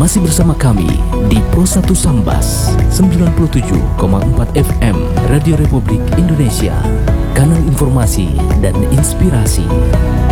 Masih bersama kami di Pro 1 Sambas 97,4 FM Radio Republik Indonesia, kanal informasi dan inspirasi.